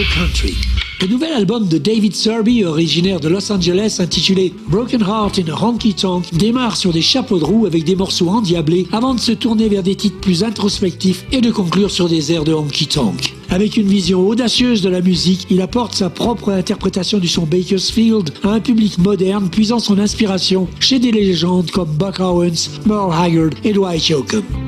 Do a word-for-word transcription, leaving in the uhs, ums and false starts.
Country. Le nouvel album de David Serby, originaire de Los Angeles, intitulé Broken Heart in a Honky Tonk, démarre sur des chapeaux de roue avec des morceaux endiablés avant de se tourner vers des titres plus introspectifs et de conclure sur des airs de honky tonk. Avec une vision audacieuse de la musique, il apporte sa propre interprétation du son Bakersfield à un public moderne, puisant son inspiration chez des légendes comme Buck Owens, Merle Haggard et Dwight Yoakam.